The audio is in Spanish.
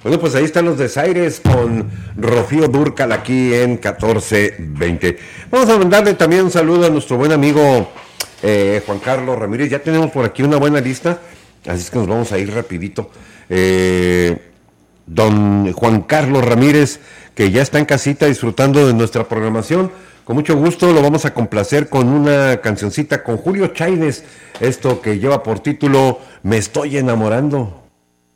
Bueno, pues ahí están los desaires con Rocío Dúrcal aquí en 1420. Vamos a mandarle también un saludo a nuestro buen amigo Juan Carlos Ramírez. Ya tenemos por aquí una buena lista, así es que nos vamos a ir rapidito. Don Juan Carlos Ramírez, que ya está en casita disfrutando de nuestra programación. Con mucho gusto lo vamos a complacer con una cancioncita con Julio Chávez, esto que lleva por título Me estoy enamorando.